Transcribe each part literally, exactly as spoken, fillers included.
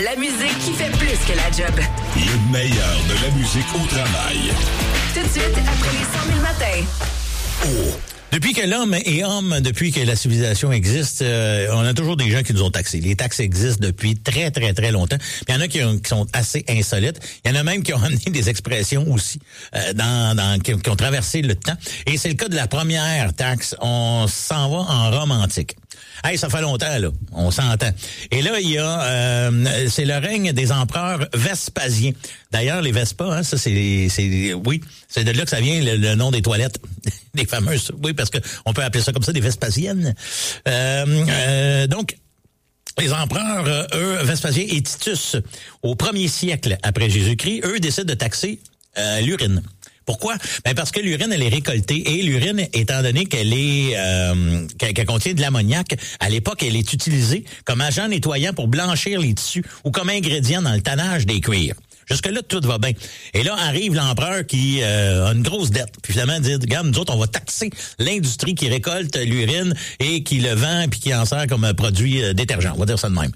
La musique qui fait plus que la job. Le meilleur de la musique au travail. Tout de suite, après les cent mille matins. Oh. Depuis que l'homme est homme, depuis que la civilisation existe, euh, on a toujours des gens qui nous ont taxés. Les taxes existent depuis très, très, très longtemps. Puis il y en a qui, ont, qui sont assez insolites. Il y en a même qui ont amené des expressions aussi euh, dans, dans qui, qui ont traversé le temps. Et c'est le cas de la première taxe. On s'en va en Rome antique. Hey, ça fait longtemps, là. On s'entend. Et là, il y a... Euh, c'est le règne des empereurs Vespasiens. D'ailleurs, les Vespas, hein, ça, c'est... c'est oui, c'est de là que ça vient, le, le nom des toilettes. Des fameuses... Oui, parce que on peut appeler ça comme ça, des Vespasiennes. Euh, euh, donc... Les empereurs, euh, eux, Vespasien et Titus, au premier siècle après Jésus-Christ, eux décident de taxer euh, l'urine. Pourquoi? Ben parce que l'urine, elle est récoltée. Et l'urine, étant donné qu'elle est euh, qu'elle, qu'elle contient de l'ammoniac, à l'époque, elle est utilisée comme agent nettoyant pour blanchir les tissus ou comme ingrédient dans le tannage des cuirs. Jusque-là, tout va bien. Et là, arrive l'empereur qui euh, a une grosse dette. Puis finalement, dit, regarde, nous autres, on va taxer l'industrie qui récolte l'urine et qui le vend puis qui en sert comme un produit euh, détergent. On va dire ça de même.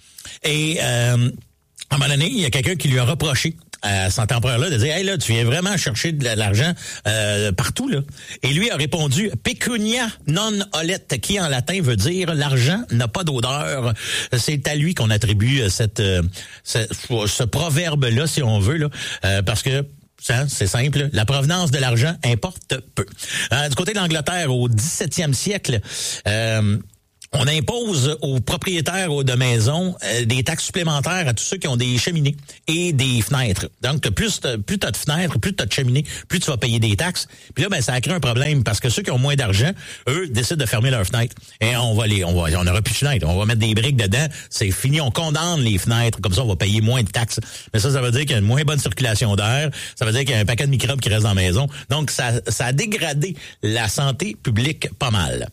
Et euh, à un moment donné, il y a quelqu'un qui lui a reproché à cet empereur-là de dire « Hey, là, tu viens vraiment chercher de l'argent euh, partout, là. » Et lui a répondu « Pecunia non olet », qui en latin veut dire « l'argent n'a pas d'odeur ». C'est à lui qu'on attribue cette, euh, ce, ce proverbe-là, si on veut, là, euh, parce que ça, c'est simple. La provenance de l'argent importe peu. Euh, du côté de l'Angleterre, au dix-septième siècle, euh, on impose aux propriétaires de maisons euh, des taxes supplémentaires à tous ceux qui ont des cheminées et des fenêtres. Donc, plus plus tu as de fenêtres, plus tu as de cheminées, plus tu vas payer des taxes. Puis là, ben ça crée un problème parce que ceux qui ont moins d'argent, eux, décident de fermer leurs fenêtres. Et on va les, on va, on n'aura plus de fenêtres. On va mettre des briques dedans. C'est fini. On condamne les fenêtres. Comme ça, on va payer moins de taxes. Mais ça, ça veut dire qu'il y a une moins bonne circulation d'air. Ça veut dire qu'il y a un paquet de microbes qui restent dans la maison. Donc, ça, ça a dégradé la santé publique pas mal.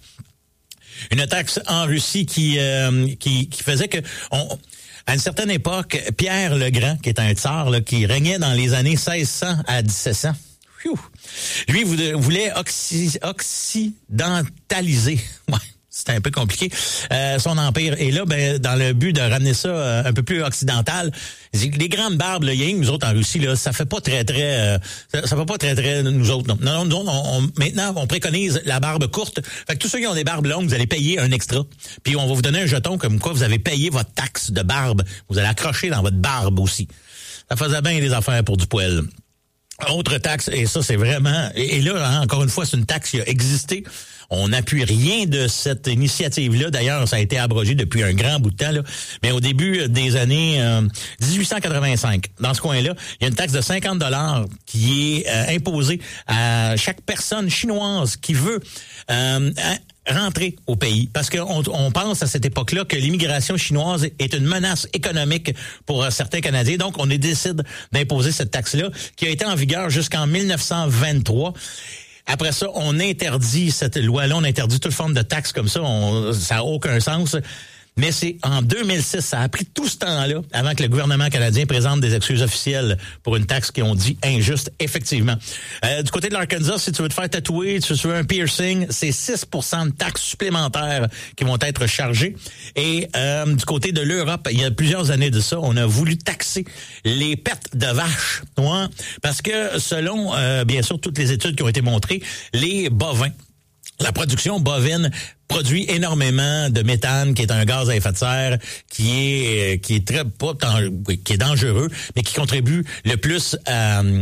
Une taxe en Russie qui euh, qui, qui faisait que on, à une certaine époque, Pierre le Grand, qui est un tsar là, qui régnait dans les années seize cents à dix-sept cents, pfiou, lui voulait oxy, occidentaliser. Ouais. C'était un peu compliqué, euh, son empire. Et là, ben, dans le but de ramener ça euh, un peu plus occidental, les grandes barbes, le yang, nous autres en Russie, là, ça fait pas très, très, euh, ça, ça fait pas très, très, nous autres, non. Non, nous autres, on, on, maintenant, on préconise la barbe courte. Fait que tous ceux qui ont des barbes longues, vous allez payer un extra. Puis on va vous donner un jeton comme quoi vous avez payé votre taxe de barbe. Vous allez accrocher dans votre barbe aussi. Ça faisait bien des affaires pour du poil. Autre taxe, et ça, c'est vraiment... Et, et là, hein, encore une fois, c'est une taxe qui a existé. On n'appuie rien de cette initiative-là. D'ailleurs, ça a été abrogé depuis un grand bout de temps, là. Mais au début des années euh, dix-huit cent quatre-vingt-cinq, dans ce coin-là, il y a une taxe de cinquante dollars qui est euh, imposée à chaque personne chinoise qui veut euh, rentrer au pays. Parce qu'on on pense à cette époque-là que l'immigration chinoise est une menace économique pour certains Canadiens. Donc, on décide d'imposer cette taxe-là qui a été en vigueur jusqu'en mille neuf cent vingt-trois. Après ça, on interdit cette loi-là, on interdit toute forme de taxe comme ça, on, ça n'a aucun sens. Mais c'est en deux mille six, ça a pris tout ce temps-là avant que le gouvernement canadien présente des excuses officielles pour une taxe qui ont dit injuste, effectivement. Euh, du côté de l'Arkansas, si tu veux te faire tatouer, si tu veux un piercing, c'est six pour cent de taxes supplémentaires qui vont être chargées. Et euh, du côté de l'Europe, il y a plusieurs années de ça, on a voulu taxer les pets de vaches. Ouais, parce que selon, euh, bien sûr, toutes les études qui ont été montrées, les bovins, la production bovine produit énormément de méthane, qui est un gaz à effet de serre, qui est qui est très pas qui est dangereux, mais qui contribue le plus à, à,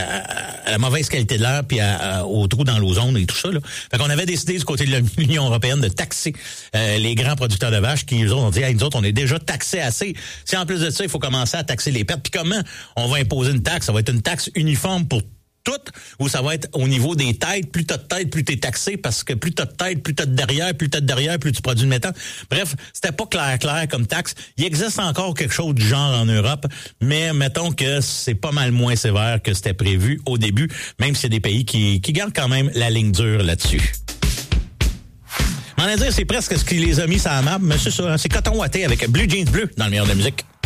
à la mauvaise qualité de l'air puis à, à, au trou dans l'ozone et tout ça. Là. Fait qu'on avait décidé du côté de l'Union européenne de taxer euh, les grands producteurs de vaches qui eux autres ont dit hey, nous autres on est déjà taxés assez. Si en plus de ça il faut commencer à taxer les pets, puis comment on va imposer une taxe? Ça va être une taxe uniforme pour toutes, ou ça va être au niveau des têtes, plus t'as de têtes, plus t'es taxé, parce que plus t'as de têtes, plus t'as de derrière, plus t'as de derrière, plus tu produis de méthane. Bref, c'était pas clair clair comme taxe. Il existe encore quelque chose du genre en Europe, mais mettons que c'est pas mal moins sévère que c'était prévu au début, même s'il y a des pays qui, qui gardent quand même la ligne dure là-dessus. M'en à dire, c'est presque ce qui les a mis sur la map, mais c'est ça, c'est coton ouaté avec Blue Jeans Bleu dans le meilleur de la musique.